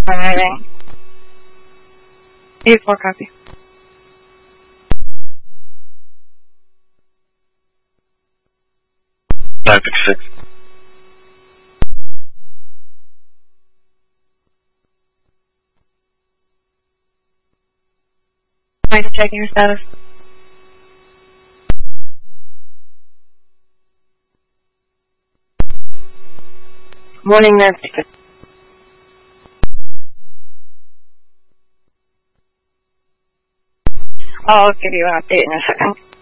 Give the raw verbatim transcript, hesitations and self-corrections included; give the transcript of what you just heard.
Arriving. eight four copy. nine fifty-six. Nice checking your status. Morning, nine fifty-six. I'll give you an update in a second.